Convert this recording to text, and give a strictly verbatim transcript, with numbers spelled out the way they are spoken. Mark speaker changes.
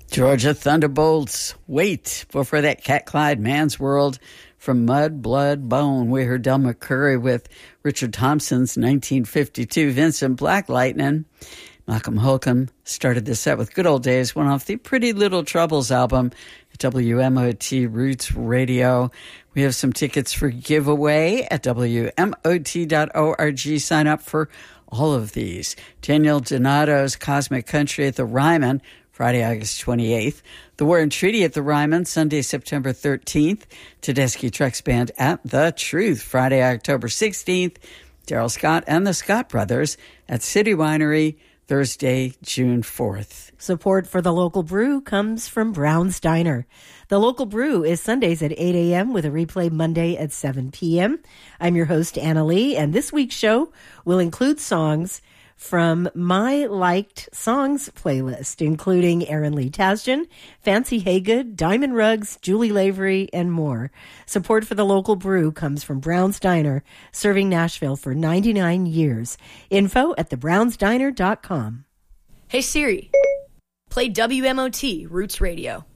Speaker 1: Georgia Thunderbolts, Wait. Before that, Cat Clyde, Man's World. From Mud, Blood, Bone, we heard Del McCoury with Richard Thompson's nineteen fifty-two Vincent Black Lightning. Malcolm Holcomb started the set with Good Old Days, one off the Pretty Little Troubles album at W M O T Roots Radio. We have some tickets for giveaway at W M O T dot org. Sign up for all of these. Daniel Donato's Cosmic Country at the Ryman, Friday, August twenty-eighth. The War and Treaty at the Ryman, Sunday, September thirteenth. Tedeschi Trucks Band at The Truth, Friday, October sixteenth. Daryl Scott and the Scott Brothers at City Winery, Thursday, June fourth.
Speaker 2: Support for the local brew comes from Brown's Diner. The local brew is Sundays at eight a.m. with a replay Monday at seven p.m. I'm your host, Anna Lee, and this week's show will include songs from my liked songs playlist, including Aaron Lee Tasjan, Fancy Haygood, Diamond Rugs, Julie Lavery, and more. Support for the local brew comes from Brown's Diner, serving Nashville for ninety-nine years. Info at the browns diner dot com.
Speaker 3: Hey Siri, play W M O T Roots Radio.